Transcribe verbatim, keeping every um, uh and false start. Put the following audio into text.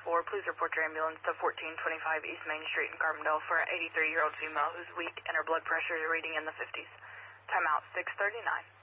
four, please report your ambulance to fourteen twenty-five East Main Street in Carbondale for an eighty-three-year-old female who's weak and her blood pressure is reading in the fifties. Timeout six thirty-nine.